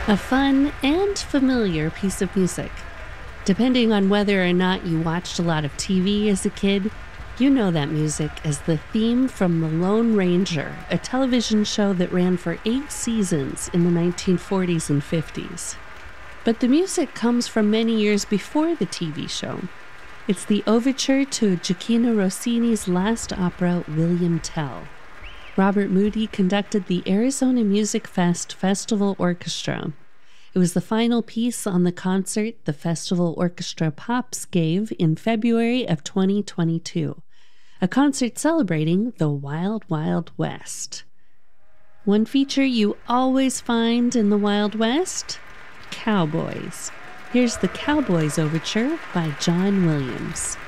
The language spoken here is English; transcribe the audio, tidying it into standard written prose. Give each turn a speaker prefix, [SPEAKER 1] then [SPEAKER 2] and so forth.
[SPEAKER 1] A fun and familiar piece of music. Depending on whether or not you watched a lot of TV as a kid, you know that music as the theme from The Lone Ranger, a television show that ran for 8 seasons in the 1940s and 50s. But the music comes from many years before the TV show. It's the overture to Gioachino Rossini's last opera, William Tell. Robert Moody conducted the Arizona Music Fest Festival Orchestra. It was the final piece on the concert the Festival Orchestra Pops gave in February of 2022, a concert celebrating the Wild Wild West. One feature you always find in the Wild West? Cowboys. Here's the Cowboys Overture by John Williams.